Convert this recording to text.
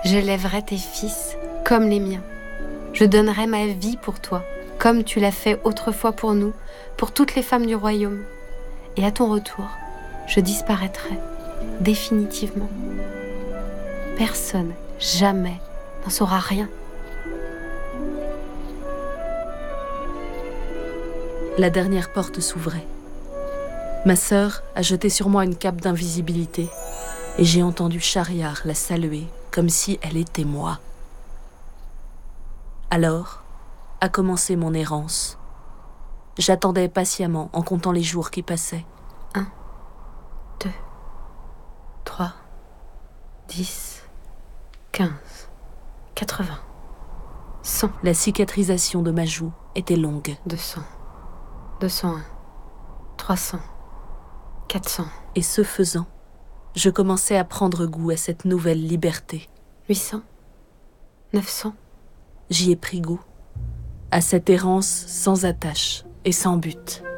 J'élèverai tes fils comme les miens. Je donnerai ma vie pour toi, comme tu l'as fait autrefois pour nous, pour toutes les femmes du royaume. Et à ton retour, je disparaîtrai définitivement. Personne, jamais, n'en saura rien. La dernière porte s'ouvrait. Ma sœur a jeté sur moi une cape d'invisibilité et j'ai entendu Shahryar la saluer comme si elle était moi. Alors a commencé mon errance. J'attendais patiemment en comptant les jours qui passaient. 1, 2, 3, 10, 15, 80, 100. La cicatrisation de ma joue était longue. 200, 201, 300, 400. Et ce faisant, je commençais à prendre goût à cette nouvelle liberté. 800, 900. J'y ai pris goût, à cette errance sans attache et sans but.